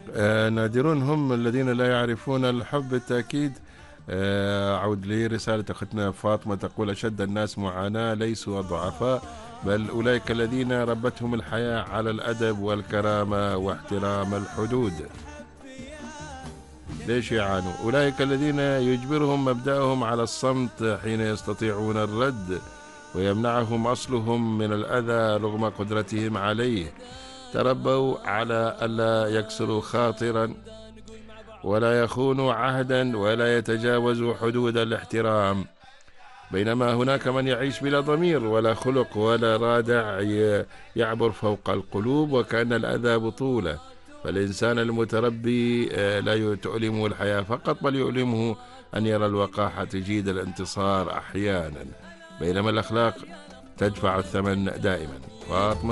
نادرون هم الذين لا يعرفون الحب بالتأكيد. أعود لرسالة أختنا فاطمة تقول: أشد الناس معاناة ليسوا ضعفاء، بل أولئك الذين ربتهم الحياة على الأدب والكرامة واحترام الحدود. ليش يعانوا؟ أولئك الذين يجبرهم مبدأهم على الصمت حين يستطيعون الرد، ويمنعهم أصلهم من الأذى رغم قدرتهم عليه. تربوا على ألا يكسروا خاطرا، ولا يخونوا عهدا، ولا يتجاوزوا حدود الاحترام. بينما هناك من يعيش بلا ضمير ولا خلق ولا رادع، يعبر فوق القلوب وكأن الأذى بطولة. فالإنسان المتربي لا تؤلمه الحياة فقط، بل يؤلمه أن يرى الوقاحة تجيد الانتصار أحيانا، بينما الأخلاق تدفع الثمن دائما. فاطمة.